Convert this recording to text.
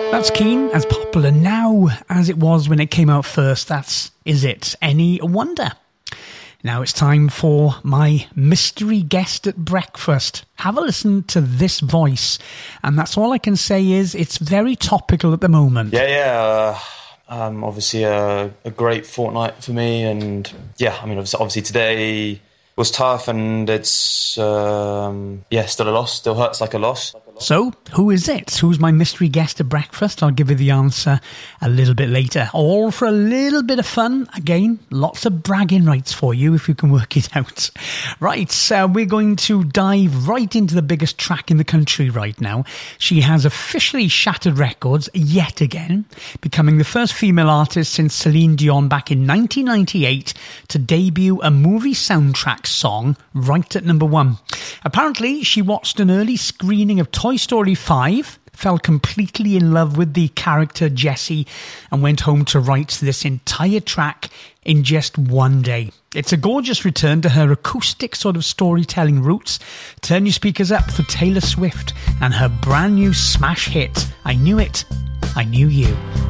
That's Keane, as popular now as it was when it came out first. That's Is It Any Wonder? Now it's time for my mystery guest at breakfast. Have a listen to this voice. And that's all I can say is it's very topical at the moment. Obviously a great fortnight for me. And yeah, I mean, obviously today was tough and it's, still a loss. Still hurts like a loss. So, who is it? Who's my mystery guest at breakfast? I'll give you the answer a little bit later. All for a little bit of fun. Again, lots of bragging rights for you if you can work it out. Right, we're going to dive right into the biggest track in the country right now. She has officially shattered records yet again, becoming the first female artist since Celine Dion back in 1998 to debut a movie soundtrack song right at number 1. Apparently, she watched an early screening of Toy Story 5, fell completely in love with the character Jessie, and went home to write this entire track in just one day. It's a gorgeous return to her acoustic sort of storytelling roots. Turn your speakers up for Taylor Swift and her brand new smash hit, I Knew It, I Knew You.